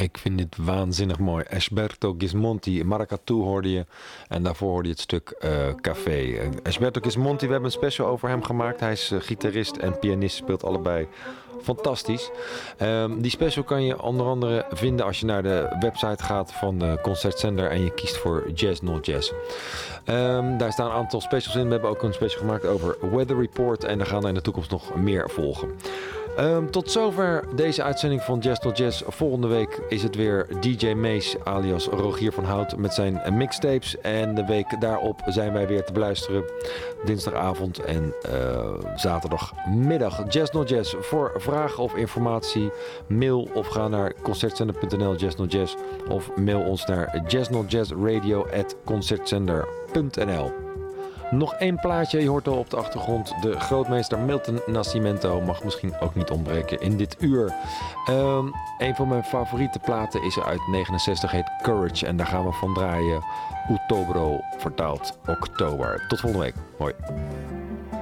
Ik vind dit waanzinnig mooi. Esberto Gismonti, Maracatu hoorde je. En daarvoor hoorde je het stuk Café. Esberto Gismonti, we hebben een special over hem gemaakt. Hij is gitarist en pianist, speelt allebei fantastisch. Die special kan je onder andere vinden als je naar de website gaat van de concertzender en je kiest voor Jazz Not Jazz. Daar staan een aantal specials in. We hebben ook een special gemaakt over Weather Report en er gaan er in de toekomst nog meer volgen. Tot zover deze uitzending van Jazz Not Jazz. Volgende week is het weer DJ Mees alias Rogier van Hout met zijn mixtapes. En de week daarop zijn wij weer te beluisteren. Dinsdagavond en zaterdagmiddag. Jazz Not Jazz. Voor vragen of informatie mail of ga naar concertzender.nl Jazz Not Jazz. Of mail ons naar jazznotjazzradio@concertzender.nl. Nog één plaatje, je hoort al op de achtergrond. De grootmeester Milton Nascimento mag misschien ook niet ontbreken in dit uur. Een van mijn favoriete platen is er uit 69, heet Courage. En daar gaan we van draaien. Outubro vertaald oktober. Tot volgende week. Hoi.